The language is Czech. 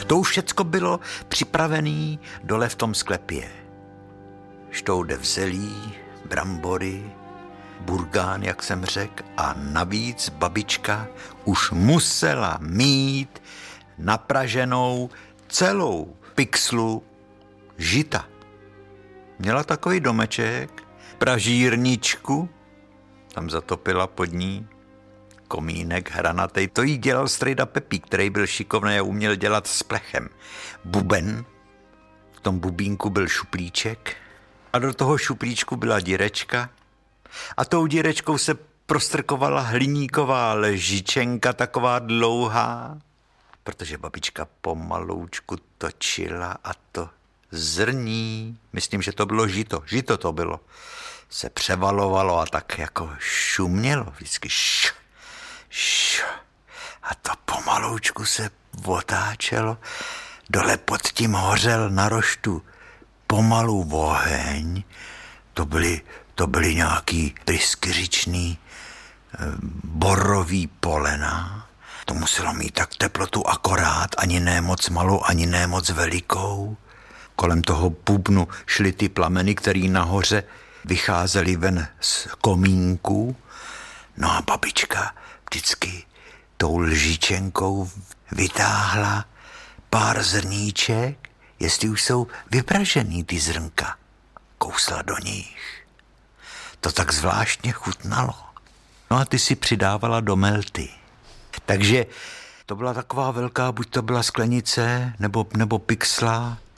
To už všecko bylo připravené dole v tom sklepě. Štoudev zelí, brambory, burgán, jak jsem řekl, a navíc babička už musela mít napraženou celou pixlu žita. Měla takový domeček, pražírničku, tam zatopila pod ní komínek hranatej. To jí dělal strejda Pepík, který byl šikovný a uměl dělat s plechem. Buben, v tom bubínku byl šuplíček a do toho šuplíčku byla dírečka a tou dírečkou se prostrkovala hliníková lžičenka, taková dlouhá, protože babička pomaloučku točila a to zrní, myslím, že to bylo žito to bylo, se převalovalo a tak jako šumělo vždycky. A to pomaloučku se otáčelo. Dole pod tím hořel na roštu pomalu oheň. To byly nějaký pryskyřičný borový polena. To muselo mít tak teplotu akorát, ani ne moc malou, ani ne moc velikou. Kolem toho bubnu šly ty plameny, které nahoře vycházely ven z komínku. No a babička vždycky tou lžičenkou vytáhla pár zrníček, jestli už jsou vypražený ty zrnka. Kousla do nich. To tak zvláštně chutnalo. No a ty si přidávala do melty. Takže to byla taková velká, buď to byla sklenice, nebo pixla,